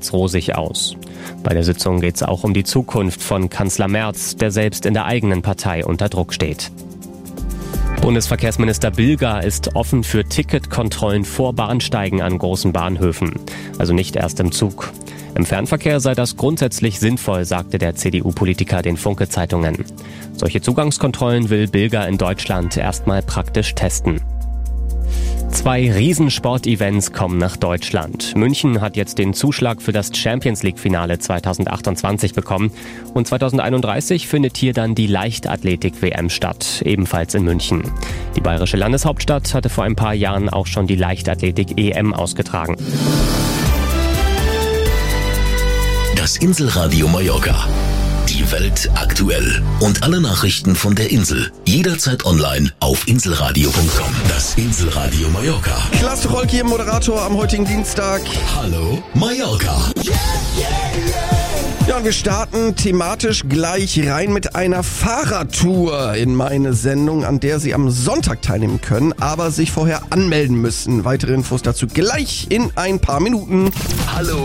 sieht's rosig aus. Bei der Sitzung geht's auch um die Zukunft von Kanzler Merz, der selbst in der eigenen Partei unter Druck steht. Bundesverkehrsminister Bilger ist offen für Ticketkontrollen vor Bahnsteigen an großen Bahnhöfen, also nicht erst im Zug. Im Fernverkehr sei das grundsätzlich sinnvoll, sagte der CDU-Politiker den Funke-Zeitungen. Solche Zugangskontrollen will Bilger in Deutschland erstmal praktisch testen. 2 Riesensportevents kommen nach Deutschland. München hat jetzt den Zuschlag für das Champions-League-Finale 2028 bekommen. Und 2031 findet hier dann die Leichtathletik-WM statt, ebenfalls in München. Die bayerische Landeshauptstadt hatte vor ein paar Jahren auch schon die Leichtathletik-EM ausgetragen. Das Inselradio Mallorca. Die Welt aktuell. Und alle Nachrichten von der Insel. Jederzeit online auf inselradio.com. Das Inselradio Mallorca. Klasse Rolki, Moderator am heutigen Dienstag. Hallo Mallorca. Ja, und wir starten thematisch gleich rein mit einer Fahrradtour in meine Sendung, an der Sie am Sonntag teilnehmen können, aber sich vorher anmelden müssen. Weitere Infos dazu gleich in ein paar Minuten. Hallo